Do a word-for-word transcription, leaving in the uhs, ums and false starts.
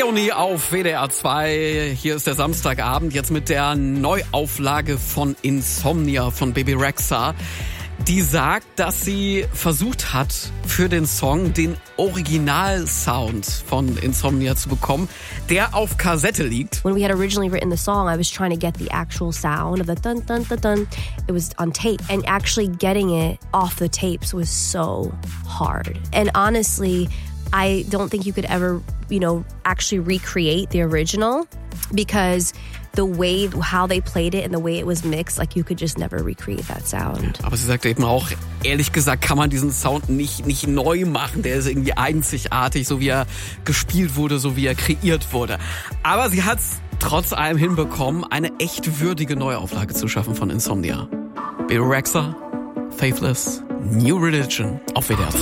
Felony auf W D R zwei. Hier ist der Samstagabend jetzt mit der Neuauflage von Insomnia von Bebe Rexha. Die sagt, dass sie versucht hat, für den Song den Originalsound von Insomnia zu bekommen, der auf Kassette liegt. When we had originally written the song, I was trying to get the actual sound of the dun dun dun dun. It was on tape, and actually getting it off the tapes was so hard. And honestly, I don't think you could ever, you know, actually recreate the original, because the way, how they played it and the way it was mixed, like you could just never recreate that sound. Aber sie sagt eben auch, ehrlich gesagt kann man diesen Sound nicht, nicht neu machen. Der ist irgendwie einzigartig, so wie er gespielt wurde, so wie er kreiert wurde. Aber sie hat es trotz allem hinbekommen, eine echt würdige Neuauflage zu schaffen von Insomnia. Bebe Rexha, Faithless, New Religion auf W D R zwei.